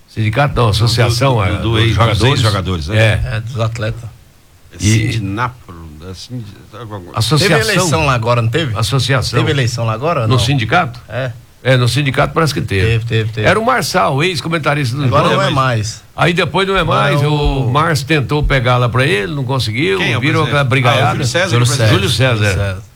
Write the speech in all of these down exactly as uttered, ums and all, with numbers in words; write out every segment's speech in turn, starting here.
Sindicato não, associação do, do, do, do, do jogadores. jogadores, né? É. É, dos atletas. É Sindinápolis. Assim, associação. Teve eleição lá agora, não teve? Associação. Teve eleição lá agora? No não? sindicato? É. É, no sindicato parece que teve. Teve, teve, teve. Era o Marçal, ex-comentarista do Agora jogo. não é mais. Aí depois não é mais, Não. o Márcio tentou pegar lá pra ele, não conseguiu, Quem é o viram presidente? aquela brigaiada. Ah, o Júlio César, Júlio o César. presidente. Júlio César. Júlio César.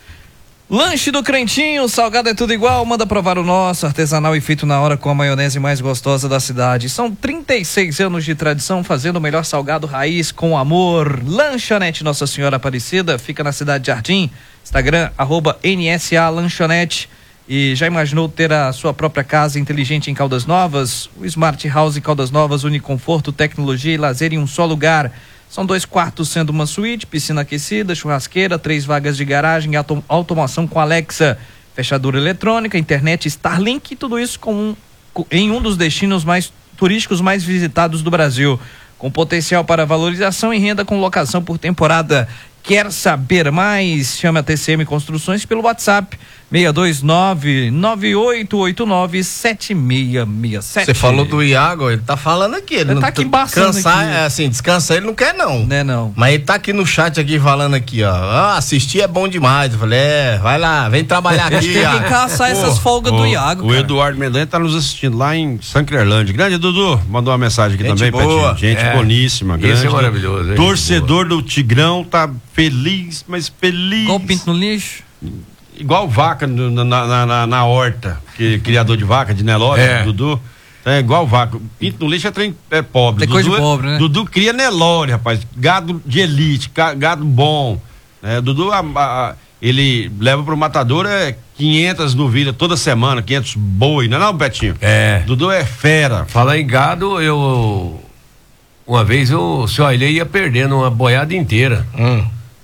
Lanche do Crentinho, salgado é tudo igual, manda provar o nosso, artesanal e feito na hora com a maionese mais gostosa da cidade. São trinta e seis anos de tradição fazendo o melhor salgado raiz com amor. Lanchonete Nossa Senhora Aparecida, fica na cidade de Jardim, Instagram, arroba N S A Lanchonete. E já imaginou ter a sua própria casa inteligente em Caldas Novas? O Smart House Caldas Novas une conforto, tecnologia e lazer em um só lugar. São dois quartos sendo uma suíte, piscina aquecida, churrasqueira, três vagas de garagem, autom- automação com Alexa, fechadura eletrônica, internet Starlink e tudo isso com um, com, em um dos destinos mais turísticos mais visitados do Brasil. Com potencial para valorização e renda com locação por temporada. Quer saber mais? Chame a T C M Construções pelo WhatsApp seis dois nove, nove oito oito nove, sete seis seis sete. Você falou do Iago, ele tá falando aqui. Ele, Ele não tá aqui embaçando cansar, aqui. é assim, descansar ele não quer não. Né, não. Mas ele tá aqui no chat aqui falando aqui, ó. Ah, assistir é bom demais. Eu falei, é, vai lá, vem trabalhar aqui. Tem que Iago. caçar essas folgas do Iago, O cara. Eduardo Mendanha tá nos assistindo lá em Sanclerlândia. Grande Dudu, mandou uma mensagem aqui Gente também, boa. Petinho. Gente É. boníssima, grande. Isso é maravilhoso, hein? Torcedor do Tigrão tá feliz, mas feliz. Igual o pinto no lixo. Igual vaca no- na, na, na, na horta, que criador de vaca, de Nelore, É. Dudu. É igual vaca. Pinto no lixo é, trem, é pobre. Tem coisa Dudu de é- pobre, né? Dudu cria Nelore, rapaz. Gado de elite, ca- gado bom. É, Dudu, a- a- ele leva pro matador é quinhentas novilhas toda semana, quinhentos boi, não é não, Betinho? É. Dudu é fera. Falar em gado, eu. Uma vez eu, o seu Ailê ia perdendo uma boiada inteira. Hum.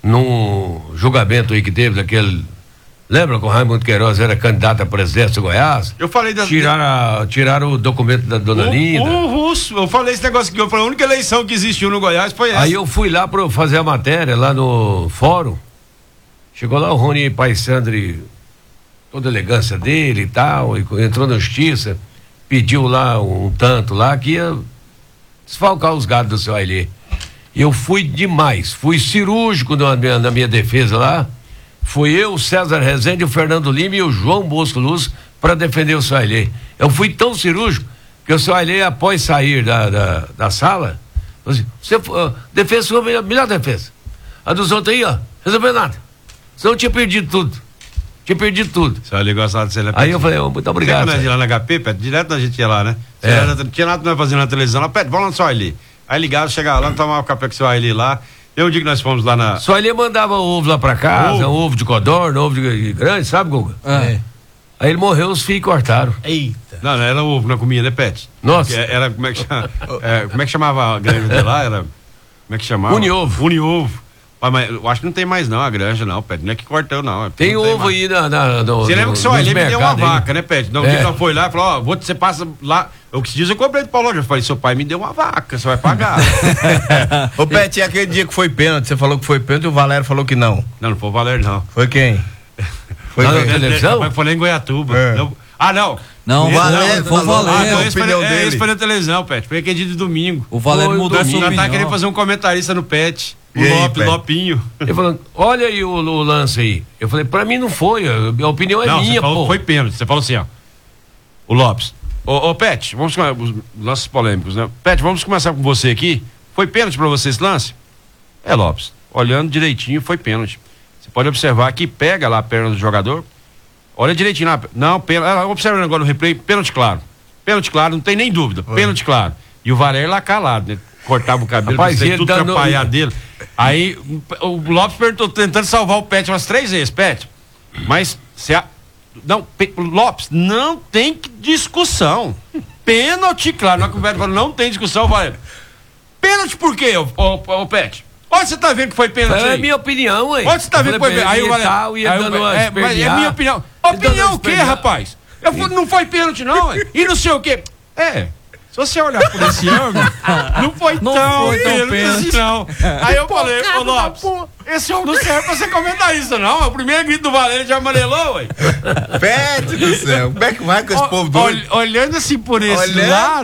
Num julgamento aí que teve daquele. Lembra que o Raimundo Queiroz era candidato a presidente do Goiás? Eu falei da. Tiraram, a- tiraram o documento da dona o, Linda. o russo, eu falei esse negócio aqui, eu falei, a única eleição que existiu no Goiás foi essa. Aí eu fui lá para fazer a matéria lá no fórum. Chegou lá o Rony Paisandri, toda a elegância dele e tal, e entrou na justiça, pediu lá um tanto lá que ia desfalcar os gados do seu Ailê. Eu fui demais, fui cirúrgico na minha, na minha defesa lá. Fui eu, o César Rezende, o Fernando Lima e o João Bosco Luz para defender o seu Ailê. Eu fui tão cirúrgico que o seu Ailê, após sair da, da, da sala, falou assim, você, uh, defesa sua, melhor, melhor defesa. A dos outros aí, ó, resolveu nada. Você não tinha perdido tudo. Tinha perdido tudo. Seu Ailê gostava de ser. Aí eu falei, oh, muito obrigado. Sempre nós ia lá na H P, Pet, direto a gente ia lá, né? É. Era, não tinha nada que nós fazendo na televisão, lá, Pet, vamos lá no seu Ailê. Aí ligava, chegava lá, tomava café com o seu Ailê lá. Tem um dia que nós fomos lá na. Só ele mandava ovo lá pra casa, Ovo. um ovo de codorna, ovo de grande, sabe, Guga? É. Aí ele morreu, os filhos cortaram. Eita. Não, não era ovo na comida, né, Pet? Nossa. Era, era- como é que chama? é, como é que chamava a granja de lá? Era. Como é que chamava? Uniovo. Uniovo. Ah, mas eu acho que não tem mais não a granja, não, Pet. Não é que cortou, não. é porque Tem não ovo mais. aí na, na, no, Você lembra no- que o seu nos Ailê me deu uma mercados aí? vaca, né, Pet? Não, É. é. foi lá e falou, ó, vou- você passa lá. Eu que diz, eu comprei do Paulo. Eu falei, seu pai me deu uma vaca, você vai pagar. Ô, Pet, e aquele dia que foi pênalti, você falou que foi pênalti e o Valério falou que não. Não, não foi o Valério, não. Foi quem? Foi Lá na quem? televisão? Mas foi lá em Goiatuba. É. Não- ah, não. Não, o Esse Valério, não, foi o falou- Ah, Valério. não, a esse foi, opinião é, dele. esse foi na televisão, Pet. Foi aquele dia de domingo. O Valério Foi mudou a sua domingo. Nós tá opinião. querendo fazer um comentarista no Pet. O E aí, Lop, Pet? Lopinho. Ele falou, olha aí o, o lance aí. Eu falei, pra mim não foi, a, a opinião é não, minha, você falou pô. que foi pênalti. Você falou assim, ó. O Lopes. Ô, ô Pet, vamos com os lances polêmicos, né? Pet, vamos começar com você aqui. Foi pênalti pra você esse lance? É, Lopes. Olhando direitinho, foi pênalti. Você pode observar que pega lá a perna do jogador. Olha direitinho lá. Não, pênalti. Observa agora no replay, pênalti claro. Pênalti claro, não tem nem dúvida. Pênalti claro. E o Valério lá calado, né? Cortava o cabelo, Rapaz, pra ele tudo dando- atrapalhar dele. Aí o Lopes perguntou, tentando salvar o Pet umas três vezes, Pet. Mas se a... Não, Pe- Lopes, não tem discussão. Pênalti, claro. Na conversa falou, não tem discussão, Valério. Pênalti por quê, ô, ô, ô Pet? Olha, você tá vendo que foi pênalti É aí? minha opinião, ué. Olha, você tá Eu vendo que falei foi pra pênalti. Aí ele, o Valério... tal, ia aí o- dando uma é, mas é espernear. minha opinião. Ele dando Opinião uma o quê, espernear. rapaz? Eu fui- não foi pênalti, não, ué. E não sei o quê. É... Se você olhar por esse ângulo, não foi Não tão foi tão pênalti pênalti. assim, não. Aí eu falei, ô Lopes, esse homem não serve pra ser comentarista, não. O primeiro grito do Valério já amarelou, ué. Pet do céu. Como é que vai com esse Ó, povo doido? ol- Olhando assim por esse Olhando. lado,